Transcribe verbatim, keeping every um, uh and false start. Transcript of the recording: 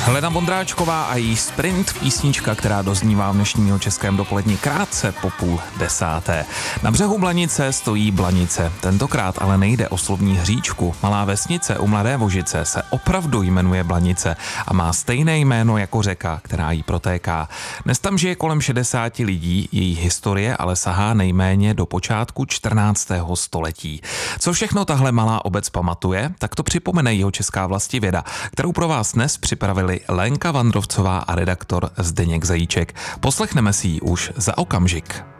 Helena Vondráčková a její Sprint, písnička, která doznívá v dnešním českém dopolední krátce po půl desáté. Na břehu Blanice stojí Blanice. Tentokrát ale nejde o slovní hříčku. Malá vesnice u Mladé Vožice se opravdu jmenuje Blanice a má stejné jméno jako řeka, která jí protéká. Dnes tam žije kolem šedesáti lidí, její historie ale sahá nejméně do počátku čtrnáctého století. Co všechno tahle malá obec pamatuje, tak to připomene Jihočeská vlastivěda, kterou pro vás dnes připravili Lenka Vandrovcová a redaktor Zdeněk Zajíček. Poslechneme si ji už za okamžik.